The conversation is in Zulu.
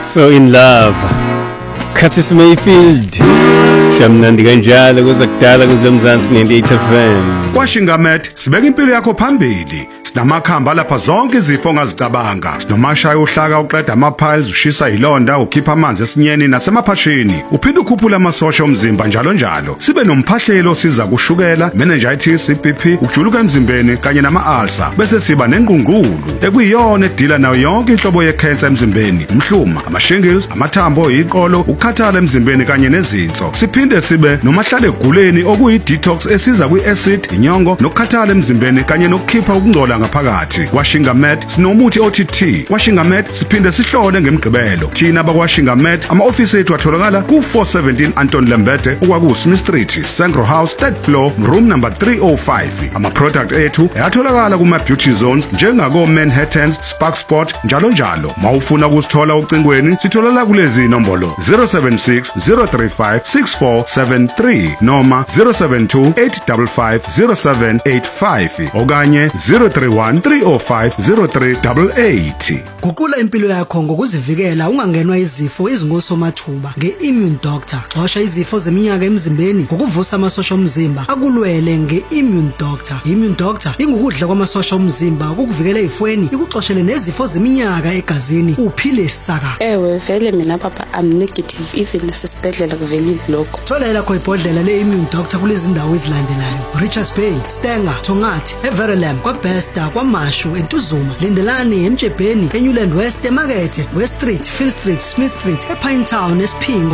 So in love. Curtis Mayfield. Shamnandi kanjalo kuzakudala kuzilemzansi 98 FM. Kwashingamet sibeka impilo yakho phambili. Sinamakhamba lapha zonke izifo ongazicabanga. Sinomashaya ohlaka uqeda ama-piles, ushisa ilonda, ukhipha amanzi esinyeni nasemaphashini. Uphinde ukhuphula amasosha omzimba njalo njalo. Sibe nomphahlelo osiza kushukela, meningitis, iBP, ukujuluka emzimbeni kanye nama-ulcer. Bese siba nengqungqulu ekuyiyona edila nayo yonke inhlobo ye-cancer emzimbeni. Umhluma, ama-shingles, amathambo, iqolo, ukukhathala emzimbeni kanye nezinso. Siphinde sibe nomahlale eguleni okuyi-detox esiza kwi-acid, inyongo, nokukhathala emzimbeni kanye nokukhipha ukungcola ngaphakathi. Washingamet sinomuthi OTT. Washingamet siphinde sihlole ngemgqibelo. Thina bakwaShingamet ama-office ethu atholakala ku417 Anton Lembede okwaku Smith Street, Sangro House, 3rd floor, room number 305. Ama-product ethu ayatholakala kuma-beauty zones njengako Manhattan, Spark Sport njalo njalo. Mawufuna ukusithola ucingweni sitholala kulezi inombolo 076 035 6473 noma 072 855 0785 okanye 031 305 0388. Guqula impilo yakho ngokuzivikela ungangenwa izifo ezingosomathuba nge-Immune Doctor. Xosha izifo zeminyaka emzimbeni ngokuvusa amasosha omzimba akulwele nge-Immune Doctor. Immune Doctor ingukudla kwamasosha omzimba ukukuvikela ezifweni, ikuxoshele nezifo zeminyaka egazini uphile saka. Ewe vele mina papa I'm negative even nasesibhedlela kuvelile lokho. Thola lakho ibhodlela le-Immune Doctor kulezi ndawo ezilandelayo: Richards Bay, Stenger, Tongathi, Everlam, kwaBesta, kwaMashu, eNtuzuma, Lindelani, eMjebheni, eNewland West, eMakethe, West Street, Phil Street, Smith Street, ePine Town, eSphingo.